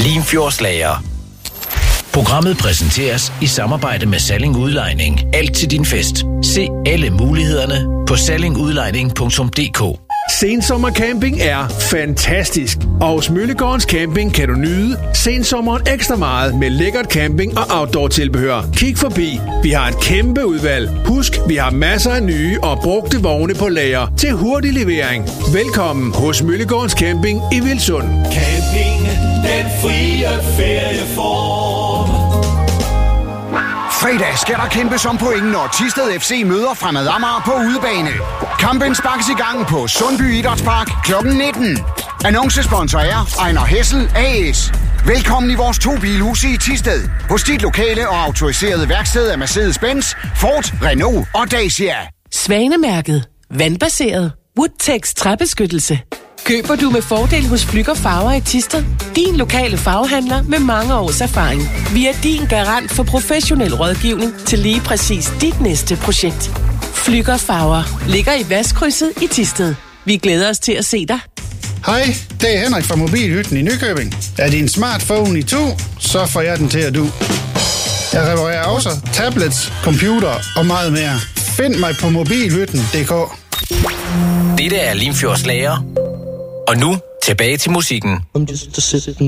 Limfjordslager. Programmet præsenteres i samarbejde med Salling Udlejning. Alt til din fest. Se alle mulighederne på sallingudlejning.dk. Sensommercamping er fantastisk, og hos Møllegårdens Camping kan du nyde sensommeren ekstra meget med lækkert camping og outdoor-tilbehør. Kig forbi. Vi har et kæmpe udvalg. Husk, vi har masser af nye og brugte vogne på lager til hurtig levering. Velkommen hos Møllegårdens Camping i Vilsund. Camping, den frie ferieform. Fredag skal der kæmpes om point, når Thisted FC møder Fremad Amager på udebane. Kampen sparkes i gang på Sundby Idrætspark kl. 19. Annoncesponsor er Ejner Hessel AS. Velkommen i vores 2 bilhuse i Thisted. Hos dit lokale og autoriserede værksted af Mercedes-Benz, Ford, Renault og Dacia. Svanemærket. Vandbaseret. Woodtex træbeskyttelse. Køber du med fordel hos Flügger Farver i Thisted? Din lokale farvehandler med mange års erfaring. Vi er din garant for professionel rådgivning til lige præcis dit næste projekt. Flügger Farver ligger i Vestkrydset i Thisted. Vi glæder os til at se dig. Hej, det er Henrik fra Mobilhytten i Nykøbing. Er din smartphone i 2, så får jeg den til at du. Jeg reparerer også tablets, computer og meget mere. Find mig på mobilhytten.dk. Dette er Limfjordslager. Og nu tilbage til musikken.